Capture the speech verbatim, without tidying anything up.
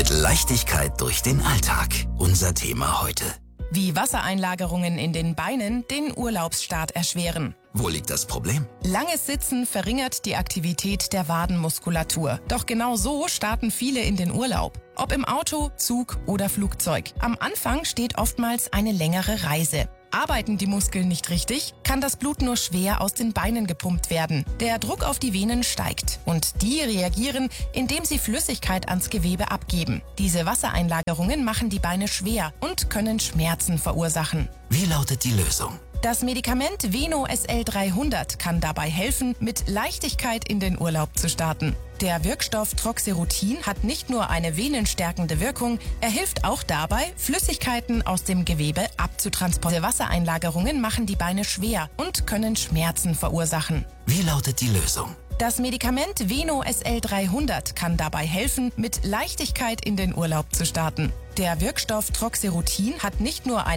Mit Leichtigkeit durch den Alltag. Unser Thema heute. Wie Wassereinlagerungen in den Beinen den Urlaubsstart erschweren. Wo liegt das Problem? Langes Sitzen verringert die Aktivität der Wadenmuskulatur. Doch genau so starten viele in den Urlaub. Ob im Auto, Zug oder Flugzeug. Am Anfang steht oftmals eine längere Reise. Arbeiten die Muskeln nicht richtig, kann das Blut nur schwer aus den Beinen gepumpt werden. Der Druck auf die Venen steigt und die reagieren, indem sie Flüssigkeit ans Gewebe abgeben. Diese Wassereinlagerungen machen die Beine schwer und können Schmerzen verursachen. Wie lautet die Lösung? Das Medikament Veno S L dreihundert kann dabei helfen, mit Leichtigkeit in den Urlaub zu starten. Der Wirkstoff Troxerutin hat nicht nur eine venenstärkende Wirkung, er hilft auch dabei, Flüssigkeiten aus dem Gewebe abzutransportieren. Wassereinlagerungen machen die Beine schwer und können Schmerzen verursachen. Wie lautet die Lösung? Das Medikament Veno S L dreihundert kann dabei helfen, mit Leichtigkeit in den Urlaub zu starten. Der Wirkstoff Troxerutin hat nicht nur eine